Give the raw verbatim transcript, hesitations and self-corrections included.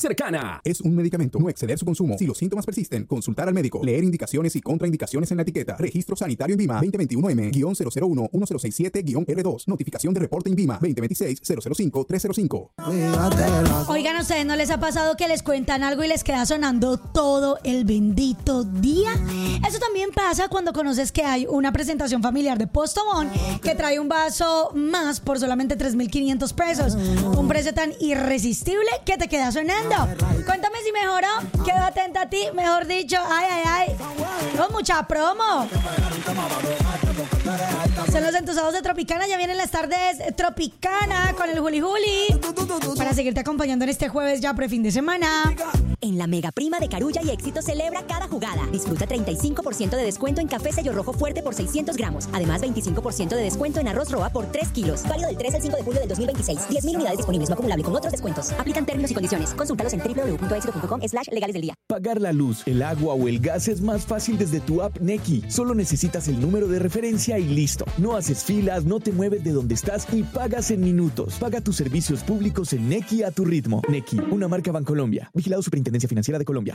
cercana. Es un medicamento. No exceder su consumo. Si los síntomas persisten, consultar al médico. Leer indicaciones y contraindicaciones en la etiqueta. Registro sanitario INVIMA veinte veintiuno M cero cero uno uno cero seis siete R dos. Notificación de reporte INVIMA veinte veintiséis cero cero cinco tres cero cinco. Oigan, ¿a ustedes no les ha pasado que les cuentan algo y les queda sonando todo el bendito día? Eso también pasa cuando conoces que hay una presentación familiar de Postobón que trae un vaso más por solamente tres mil quinientos pesos. Un precio tan irresistible que te queda sonando. Cuéntame si mejoró. Quedo atenta a ti, mejor dicho. Ay, ay, ay. Con mucha promo. Son los entusiasmados de Tropicana. Ya vienen las tardes Tropicana con el Juli Juli para seguirte acompañando en este jueves ya pre-fin de semana. En la mega prima de Carulla y Éxito celebra cada jugada. Disfruta treinta y cinco por ciento de descuento en café Sello Rojo Fuerte por seiscientos gramos. Además, veinticinco por ciento de descuento en arroz Roa por tres kilos. Válido del tres al cinco de julio del dos mil veintiséis. diez mil unidades disponibles, no acumulable con otros descuentos. Aplican términos y condiciones. Consúltalos en doble u doble u doble u punto éxito punto com slash legales del día. Pagar la luz, el agua o el gas es más fácil desde tu app Nequi. Solo necesitas el número de referencia y listo. No haces filas, no te mueves de donde estás y pagas en minutos. Paga tus servicios públicos en Nequi a tu ritmo. Nequi, una marca Bancolombia. Vigilado Superintendencia Financiera de Colombia.